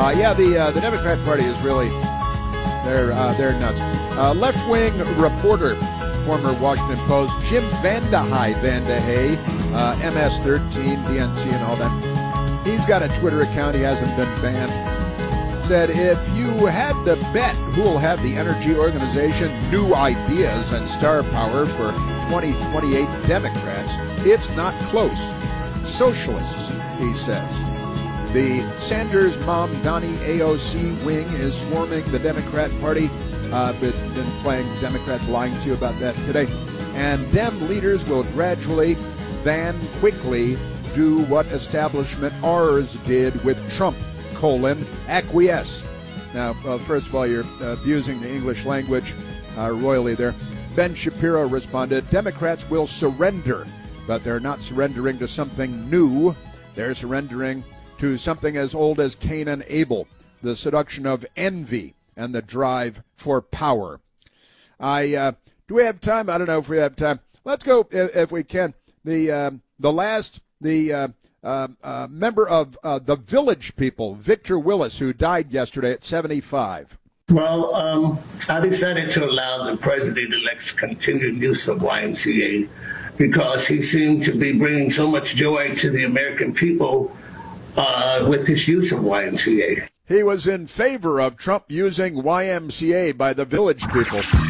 The Democrat Party is really they're nuts. Left-wing reporter, former Washington Post, Jim Vandehei, MS-13, DNC, and all that. He's got a Twitter account. He hasn't been banned. Said, if you had to bet who'll have the energy organization, new ideas, and star power for 2028 Democrats, it's not close. Socialists, he says. The Sanders mom, Donnie AOC wing is swarming the Democrat Party. Been playing Democrats lying to you about that today. And Dem leaders will gradually, then quickly, do what establishment R's did with Trump, acquiesce. Now, first of all, you're abusing the English language royally there. Ben Shapiro responded, Democrats will surrender, but they're not surrendering to something new. They're surrendering to something as old as Cain and Abel, the seduction of envy and the drive for power. Do we have time? I don't know if we have time. Let's go, if we can. The member of the Village People, Victor Willis, who died yesterday at 75. Well, I decided to allow the president-elect's continued use of YMCA because he seemed to be bringing so much joy to the American people with his use of YMCA. He was in favor of Trump using YMCA by the Village People.